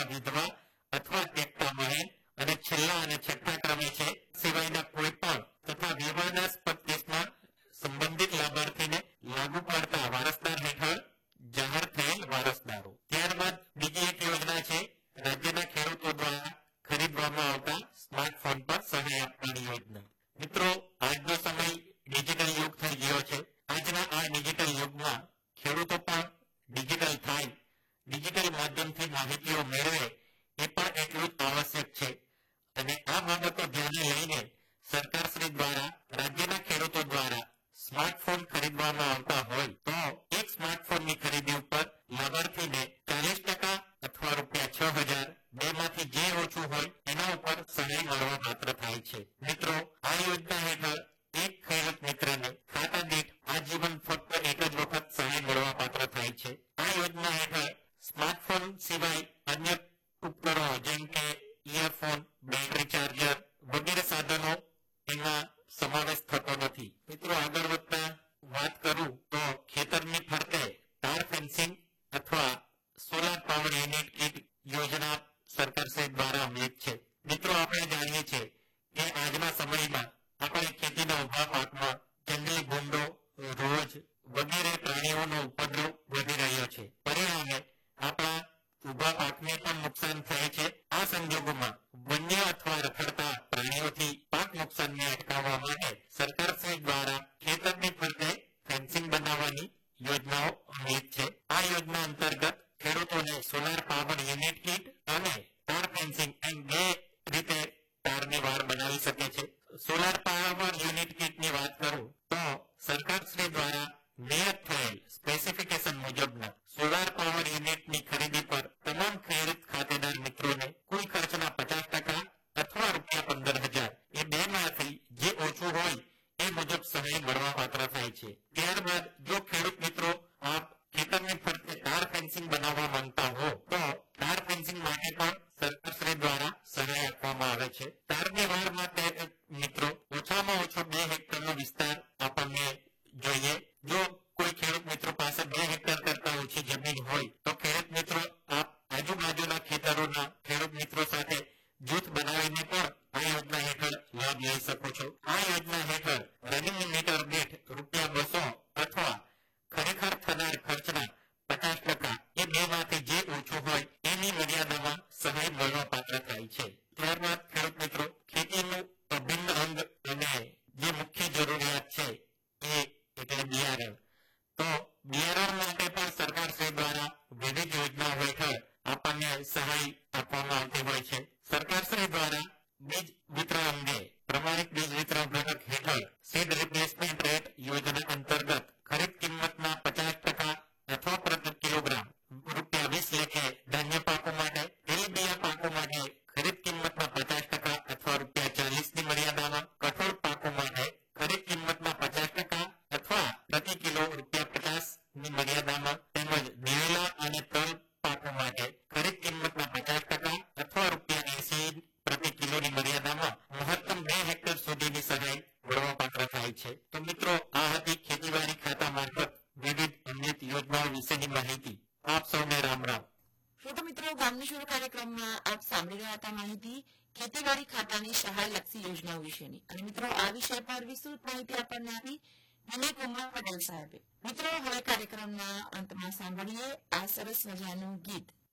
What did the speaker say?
વિધવા અથવા ત્યક્તા બહેન અને છેલ્લા અને છઠ્ઠા ક્રમે છે સિવાયના કોઈ પણ તથા વિવાદાસ્પદ કેસમાં સંબંધિત લાભાર્થીને લાગુ પડતા વારસદાર હેઠળ જાહેર થયેલ વારસદારો. ત્યારબાદ બીજી એક યોજના છે રાજ્યના ખેડૂતો દ્વારા ખરીદવામાં આવતા સ્માર્ટફોન પર સહાય આપવાની યોજના. મિત્રો, આજનો સમય ડિજિટલ યુગ થઈ ગયો છે. આજના આ ડિજિટલ યુગમાં ખેડૂતો પણ ડિજિટલ થાય, ડિજિટલ માધ્યમથી માહિતીઓ મેળવે એ પણ એટલું જ આવશ્યક છે. અને આ બાબતો ધ્યાને લઈને સરકારશ્રી દ્વારા રાજ્યના ખેડૂતો દ્વારા સ્માર્ટફોન ખરીદવામાં આવતા હોય તો એક સ્માર્ટફોનની ખરીદી ઉપર લાભાર્થીને 40% અથવા ₹6,000 બેમાંથી જે ઓછું હોય એના ઉપર સહાય મળવા પાત્ર થાય છે. મિત્રો, આ યોજના હેઠળ એક ખેડૂત મિત્રને ખાતા દીઠ આજીવન ફક્ત એક જ વખત સહાય મળવા પાત્ર થાય છે. આ યોજના હેઠળ સ્માર્ટફોન સિવાય અન્ય ઉપકરણો જેમ કે ઇયરફોન, બેટરી ચાર્જર વગેરે સાધનો એમાં સમાવેશ થતો નથી. મિત્રો, આગળ વધતા વાત કરું તો ખેતરની ફરતે તાર ફેન્સિંગ અથવા સોલાર પાવર યુનિટ કીટ યોજના સરકારશ્રી દ્વારા અમલીત છે. મિત્રો, આપણે જાણીએ છીએ કે આજના સમયમાં આપણે ખેતીના ઉભા પાકમાં જંગલી ભૂંડો, રોજ વગેરે પ્રાણીઓનો ઉપદ્રવ વધી રહ્યો છે. પરિણામે આપણા ઉભા પાકને પણ નુકસાન થાય છે. આ સંજોગોમાં વન્ય અથવા રખડતા પ્રાણીઓથી પાક નુકસાનને અટકાવવા માટે સરકારશ્રી દ્વારા ખેતરની ફરતે ફેન્સિંગ બનાવવાની યોજનાઓ અમલીત છે. આ યોજના અંતર્ગત ખેડૂતોને સોલાર પાવર યુનિટ કીટ અને તાર ફેન્સિંગ એમ બે રીતે તારની વાડ બનાવી શકે છે. સોલાર પાવર યુનિટ કીટની વાત કરું તો સરકારશ્રી દ્વારા નિયત થયેલ સ્પેસિફિકેશન મુજબના સોલાર પાવર યુનિટની ખરીદી પર તમામ ખેડૂત ખાતેદાર મિત્રોને કુલ ખર્ચના 50% અથવા ₹15,000 એ બેમાંથી જે ઓછું હોય એ મુજબ સહાય મળવા પાત્ર થાય છે. ત્યારબાદ જો ખેડૂત મિત્રો આપ ખેતરની ફરતે તાર ફેન્સિંગ બનાવવા માંગતા હો તો તાર ફેન્સિંગ માટે પણ સરકારશ્રી દ્વારા સહાય આપવામાં આવે છે. તારની વાડ માટે મિત્રો ઓછામાં ઓછો 2 હેક્ટરનો વિસ્તાર આપણને જોઈએ. જો કોઈ ખેડૂત મિત્રો પાસે 2 હેક્ટર કરતા ઓછી જમીન હોય તો ખેડૂત મિત્રો આપ આજુબાજુના ખેતરોના ખેડૂત મિત્રો સાથે જૂથ બનાવીને પણ આ યોજના હેઠળ લાભ લઈ શકો છો. આ યોજના હેઠળ રનિંગ મીટર દીઠ ₹200 અથવા ખરેખર થનાર ખર્ચના 50% એ બેમાંથી જે ઓછું હોય એની મર્યાદામાં સહાય મળવા પાત્ર થાય છે. ત્યારબાદ ખેડૂત મિત્રો ખેતીનું અભિન્ન અંગ અને જે મુખ્ય જરૂરિયાત છે એ એટલે બિયારણ. તો બિયારણ માટે પણ સરકારશ્રી દ્વારા વિવિધ યોજનાઓ હેઠળ આપણને સહાય આપવામાં આવતી હોય છે. સરકારશ્રી દ્વારા બીજ વિતરણ અંગે પ્રમાણિત બીજ વિતરણ ઘટક હેઠળ સીડ રિપ્લેસમેન્ટ રેટ યોજના અંતર્ગત ખરીદ કિંમતના 50% અથવા પ્રતિ કિલોગ્રામ ₹20 લેખે ધાન્ય પાકો માટે, તેલીબિયા પાકો માટે ખરીદ કિંમતના 50% અથવા ₹40ની મર્યાદામાં, કઠોળ પાકો માટે ખરીદ કિંમતના 50% અથવા પ્રતિ કિલો ₹50ની મર્યાદામાં તેમજ દિવેલા અને તલ પાકો માટે ખરીદ કિંમતના 50% અથવા ₹80 પ્રતિ કિલોની મર્યાદામાં મહત્તમ 2 હેક્ટર સુધીની સહાય મળવા પાત્ર થાય છે. તો મિત્રો, આ હતી ખેતીવાડી ખાતા મારફત વિવિધ અમલીત યોજનાઓ વિશેની માહિતી. આપ સૌને રામ રામ. શ્રોતા મિત્રો, ગામની શોધ કાર્યક્રમમાં આપ સાંભળી રહ્યા હતા માહિતી ખેતીવાડી ખાતાની સહાય લક્ષી યોજનાઓ વિશેની. અને મિત્રો, આ વિષય પર વિસ્તૃત માહિતી આપણને આપી વિનય કુમાર પટેલ સાહેબે. મિત્રો, હવે કાર્યક્રમના અંતમાં સાંભળીએ આ સરસ મજાનું ગીત.